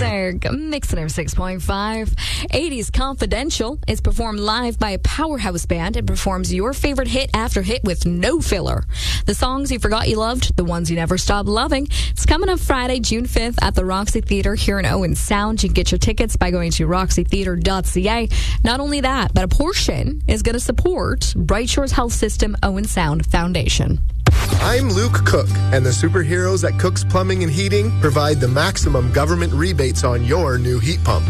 music. Mix 106.5. 80s Confidential is performed live by a powerhouse band and performs your favorite hit after hit with no filler. The songs you forgot you loved, the ones you never stopped loving. It's coming up Friday, June 5th at the Roxy Theatre here in Owen Sound. You can get your tickets by going to roxytheatre.ca. Not only that, but a portion is going to support Bright Shores Health System Owen Sound Foundation. I'm Luke Cook, and the superheroes at Cook's Plumbing and Heating provide the maximum government rebates on your new heat pump.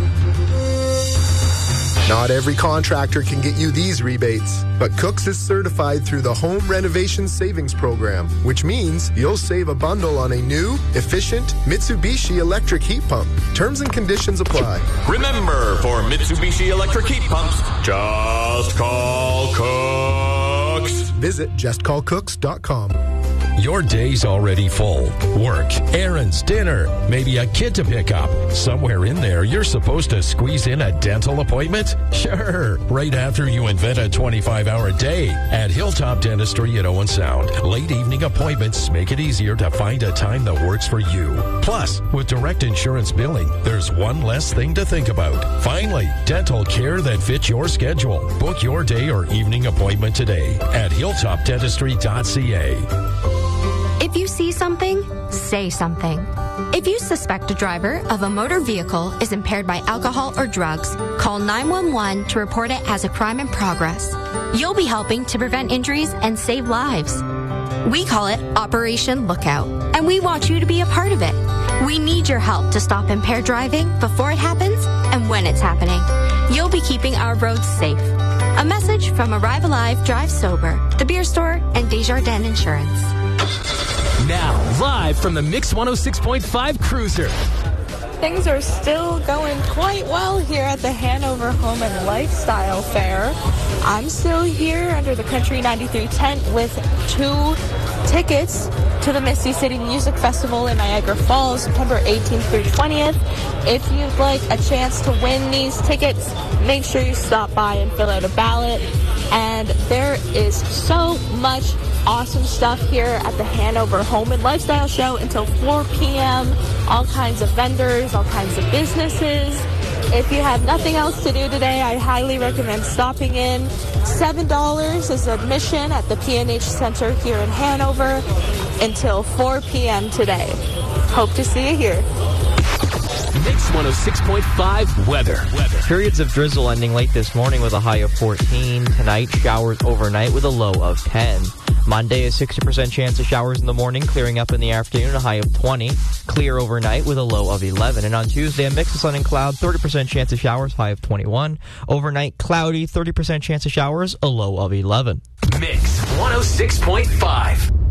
Not every contractor can get you these rebates, but Cook's is certified through the Home Renovation Savings Program, which means you'll save a bundle on a new, efficient Mitsubishi electric heat pump. Terms and conditions apply. Remember, for Mitsubishi electric heat pumps, just call Cook's. Visit justcallcooks.com. Your day's already full. Work, errands, dinner, maybe a kid to pick up. Somewhere in there, you're supposed to squeeze in a dental appointment? Sure, right after you invent a 25-hour day. At Hilltop Dentistry at Owen Sound, late evening appointments make it easier to find a time that works for you. Plus, with direct insurance billing, there's one less thing to think about. Finally, dental care that fits your schedule. Book your day or evening appointment today at hilltopdentistry.ca. If you see something, say something. If you suspect a driver of a motor vehicle is impaired by alcohol or drugs, call 911 to report it as a crime in progress. You'll be helping to prevent injuries and save lives. We call it Operation Lookout, and we want you to be a part of it. We need your help to stop impaired driving before it happens and when it's happening. You'll be keeping our roads safe. A message from Arrive Alive, Drive Sober, The Beer Store, and Desjardins Insurance. Now, live from the Mix 106.5 Cruiser. Things are still going quite well here at the Hanover Home and Lifestyle Fair. I'm still here under the Country 93 tent with 2 tickets to the Misty City Music Festival in Niagara Falls, September 18th through 20th. If you'd like a chance to win these tickets, make sure you stop by and fill out a ballot. And there is so much awesome stuff here at the Hanover Home and Lifestyle Show until 4 p.m. All kinds of vendors, all kinds of businesses. If you have nothing else to do today, I highly recommend stopping in. $7 is admission at the P&H Center here in Hanover until 4 p.m. today. Hope to see you here. Mix 106.5 weather. Periods of drizzle ending late this morning with a high of 14. Tonight, showers overnight with a low of 10. Monday, a 60% chance of showers in the morning, clearing up in the afternoon, a high of 20. Clear overnight with a low of 11. And on Tuesday, a mix of sun and cloud, 30% chance of showers, high of 21. Overnight, cloudy, 30% chance of showers, a low of 11. Mix 106.5.